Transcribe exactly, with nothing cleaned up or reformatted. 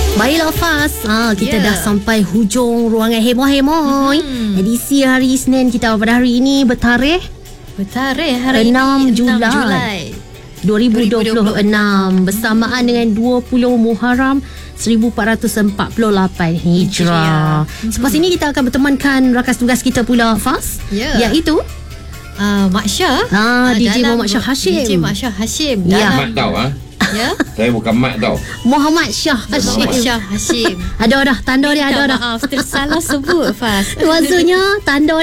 Baiklah Fas, ha, kita Yeah. dah sampai hujung ruangan heboh-heboh. Hmm. Edisi hari Isnin kita pada hari ini bertarikh Bertarikh hari enam ini Julai. enam Julai dua ribu dua puluh enam bersamaan dengan dua puluh Muharram seribu empat ratus empat puluh lapan Hijrah. Selepas ini kita akan bertemankan rakan tugas kita pula Fas, Ya. iaitu uh, Mak Syah. Ah, Ah, D J dalam- Muhammad Syah Hashim. D J Mak Syah Hashim. Ya. Dalam- Mat tau ah. Ya. Saya bukan mat tau. Muhammad Syah Hashim. Mak Syah Hashim. Ada dah, tanda dia ada Minta dah. maaf, tersalah sebut Fas. Maksudnya tanda